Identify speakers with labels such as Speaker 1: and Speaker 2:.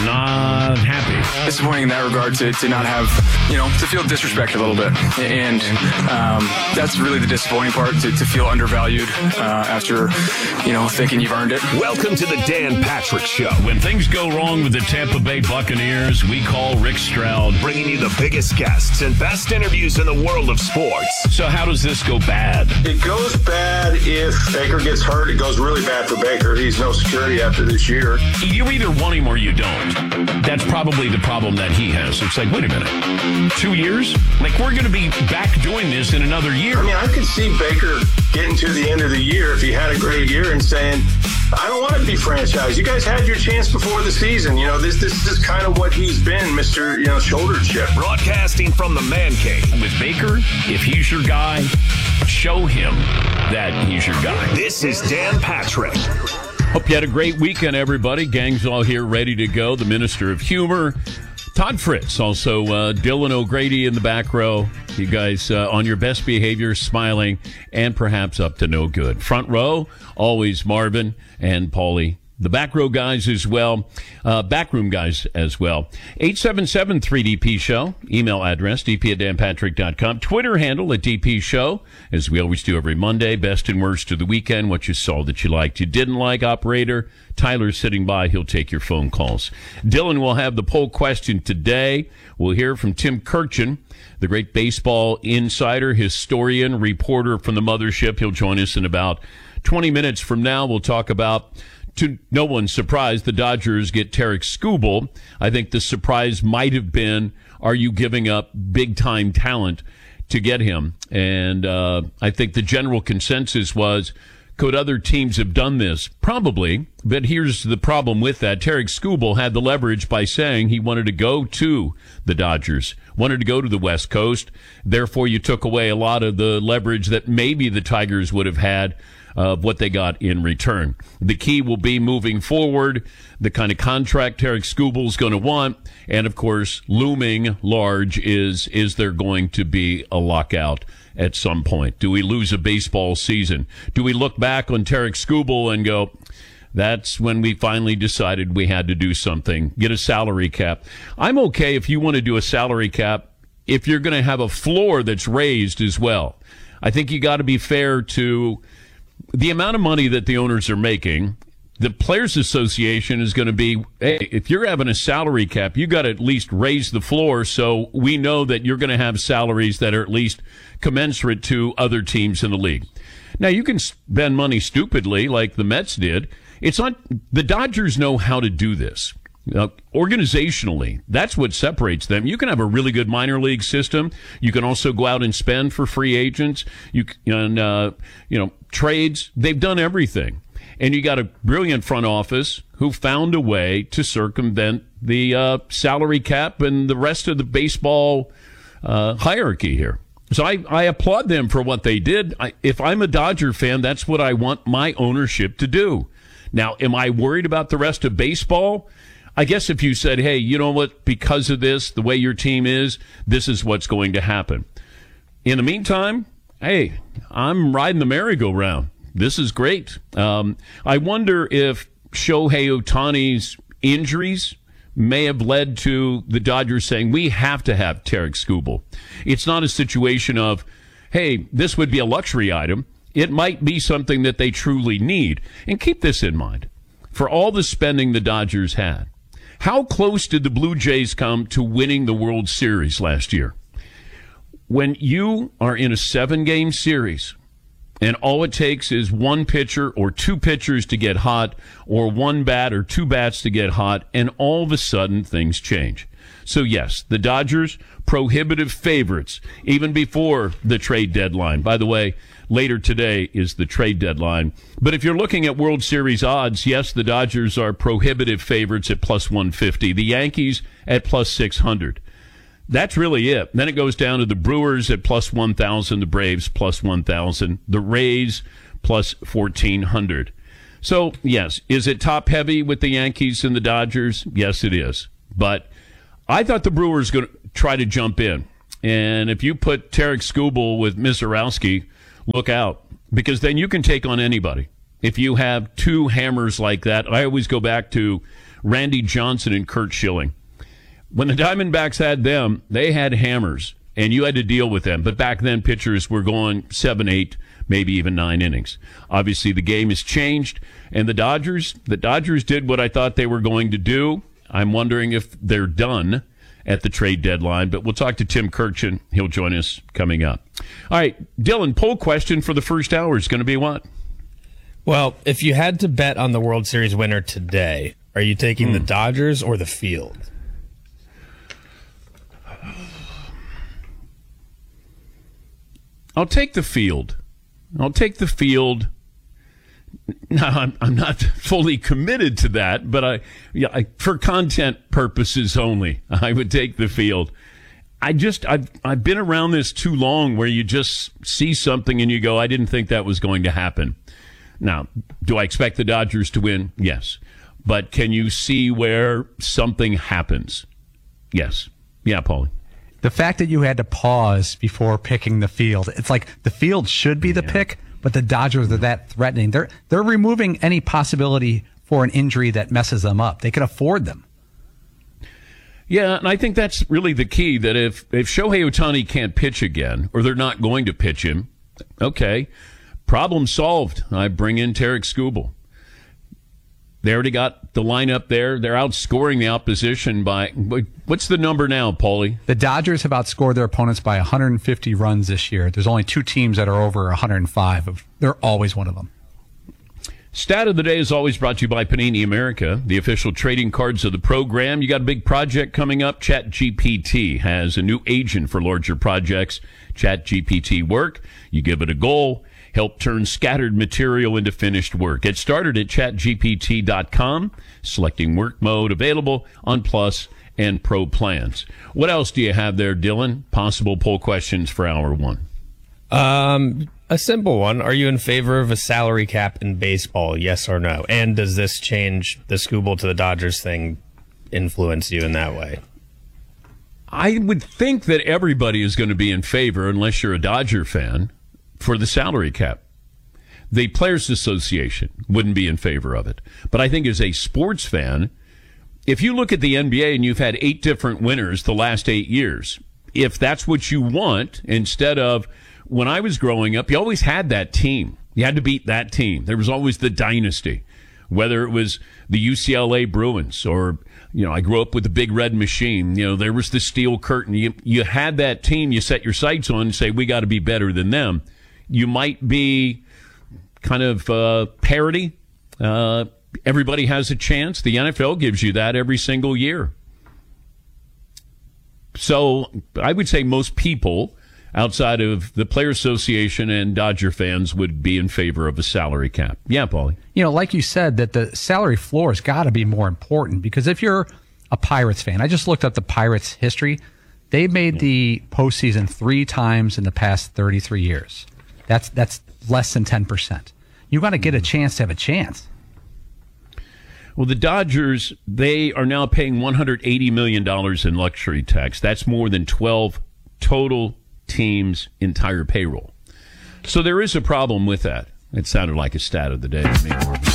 Speaker 1: not happy.
Speaker 2: Disappointing in that regard to not have, to feel disrespected a little bit. And that's really the disappointing part, to feel undervalued after, thinking you've earned it.
Speaker 3: Welcome to the Dan Patrick Show.
Speaker 1: When things go wrong with the Tampa Bay Buccaneers, we call Rick Stroud.
Speaker 3: Bringing you the biggest guests and best interviews in the world of sports.
Speaker 1: So how does this go bad?
Speaker 4: It goes bad if Baker gets hurt. It goes really bad for Baker. He's no security after this year.
Speaker 1: You either want him or you don't. That's probably the problem that he has. It's like, wait a minute, 2 years? Like, we're going to be back doing this in another year.
Speaker 4: I mean, I could see Baker getting to the end of the year if he had a great year and saying, I don't want to be franchised. You guys had your chance before the season. This is kind of what he's been, Mr. Shoulder chip.
Speaker 3: Broadcasting from the Man Cave.
Speaker 1: With Baker, if he's your guy, show him that he's your guy.
Speaker 3: This is Dan Patrick.
Speaker 1: Hope you had a great weekend, everybody. Gang's all here ready to go. The Minister of Humor, Todd Fritz, also Dylan O'Grady in the back row. You guys on your best behavior, smiling, and perhaps up to no good. Front row, always Marvin and Paulie. The back row guys as well, backroom guys as well. 877-3DP Show, email address, dp@danpatrick.com. Twitter handle at DP Show, as we always do every Monday. Best and worst of the weekend, what you saw that you liked, you didn't like. Operator Tyler's sitting by. He'll take your phone calls. Dylan will have the poll question today. We'll hear from Tim Kirchin, the great baseball insider, historian, reporter from the mothership. He'll join us in about 20 minutes from now. We'll talk about, to no one's surprise, the Dodgers get Tarik Skubal. I think the surprise might have been, are you giving up big-time talent to get him? And I think the general consensus was, could other teams have done this? Probably, but here's the problem with that. Tarik Skubal had the leverage by saying he wanted to go to the Dodgers, wanted to go to the West Coast. Therefore, you took away a lot of the leverage that maybe the Tigers would have had of what they got in return. The key will be moving forward, the kind of contract Tarik Skubal's going to want, and of course, looming large is there going to be a lockout at some point? Do we lose a baseball season? Do we look back on Tarik Skubal and go, that's when we finally decided we had to do something, get a salary cap? I'm okay if you want to do a salary cap if you're going to have a floor that's raised as well. I think you got to be fair to the amount of money that the owners are making. The Players Association is going to be, hey, if you're having a salary cap, you got to at least raise the floor so we know that you're going to have salaries that are at least commensurate to other teams in the league. Now, you can spend money stupidly like the Mets did. It's not, the Dodgers know how to do this. Organizationally, that's what separates them. You can have a really good minor league system. You can also go out and spend for free agents. You can, trades. They've done everything. And you got a brilliant front office who found a way to circumvent the salary cap and the rest of the baseball hierarchy here. So I applaud them for what they did. If I'm a Dodger fan, that's what I want my ownership to do. Now, am I worried about the rest of baseball? I guess if you said, hey, you know what, because of this, the way your team is, this is what's going to happen. In the meantime, hey, I'm riding the merry-go-round. This is great. I wonder if Shohei Ohtani's injuries may have led to the Dodgers saying, we have to have Tarik Skubal. It's not a situation of, hey, this would be a luxury item. It might be something that they truly need. And keep this in mind. For all the spending the Dodgers had, how close did the Blue Jays come to winning the World Series last year? When you are in a 7-game series and all it takes is one pitcher or two pitchers to get hot or one bat or two bats to get hot, and all of a sudden things change. So, yes, the Dodgers, prohibitive favorites, even before the trade deadline. By the way, later today is the trade deadline. But if you're looking at World Series odds, yes, the Dodgers are prohibitive favorites at plus 150. The Yankees at plus 600. That's really it. Then it goes down to the Brewers at plus 1,000, the Braves plus 1,000, the Rays plus 1,400. So, yes, is it top-heavy with the Yankees and the Dodgers? Yes, it is. But I thought the Brewers going to try to jump in. And if you put Tarik Skubal with Mizorowski, look out, because then you can take on anybody. If you have two hammers like that, I always go back to Randy Johnson and Curt Schilling. When the Diamondbacks had them, they had hammers, and you had to deal with them. But back then, pitchers were going 7, 8, maybe even 9 innings. Obviously, the game has changed, and the Dodgers did what I thought they were going to do. I'm wondering if they're done at the trade deadline, but we'll talk to Tim Kurkjian. He'll join us coming up. All right, Dylan, poll question for the first hour is going to be what?
Speaker 5: Well, if you had to bet on the World Series winner today, are you taking the Dodgers or the field?
Speaker 1: I'll take the field. Now, I'm not fully committed to that, but for content purposes only, I would take the field. I've been around this too long where you just see something and you go, I didn't think that was going to happen. Now, do I expect the Dodgers to win? Yes. But can you see where something happens? Yes. Yeah, Paulie.
Speaker 6: The fact that you had to pause before picking the field, it's like the field should be the pick, but the Dodgers are that threatening. They're removing any possibility for an injury that messes them up. They can afford them.
Speaker 1: Yeah, and I think that's really the key, that if Shohei Ohtani can't pitch again, or they're not going to pitch him, okay, problem solved. I bring in Tarek Skubal. They already got the lineup there. They're outscoring the opposition by, what's the number now, Paulie?
Speaker 6: The Dodgers have outscored their opponents by 150 runs this year. There's only 2 teams that are over 105. They're always one of them.
Speaker 1: Stat of the day is always brought to you by Panini America, the official trading cards of the program. You got a big project coming up. ChatGPT has a new agent for larger projects. ChatGPT Work. You give it a goal. Help turn scattered material into finished work. Get started at chatgpt.com, selecting work mode, available on Plus and Pro plans. What else do you have there, Dylan? Possible poll questions for hour one.
Speaker 5: A simple one. Are you in favor of a salary cap in baseball, yes or no? And does this change the Skubal to the Dodgers thing influence you in that way?
Speaker 1: I would think that everybody is going to be in favor, unless you're a Dodger fan, for the salary cap. The Players Association wouldn't be in favor of it. But I think as a sports fan, if you look at the NBA and you've had 8 different winners the last 8 years, if that's what you want, instead of, when I was growing up, you always had that team. You had to beat that team. There was always the dynasty, whether it was the UCLA Bruins or, I grew up with the Big Red Machine. There was the Steel Curtain. You had that team you set your sights on and say, we got to be better than them. You might be kind of parity. Everybody has a chance. The NFL gives you that every single year. So I would say most people outside of the Players Association and Dodger fans would be in favor of a salary cap. Yeah, Paulie.
Speaker 6: Like you said, that the salary floor has got to be more important, because if you're a Pirates fan, I just looked up the Pirates' history. They've made the postseason 3 times in the past 33 years. That's less than 10%. You got to get a chance to have a chance.
Speaker 1: Well, the Dodgers, they are now paying $180 million in luxury tax. That's more than 12 total teams' entire payroll. So there is a problem with that. It sounded like a stat of the day to me.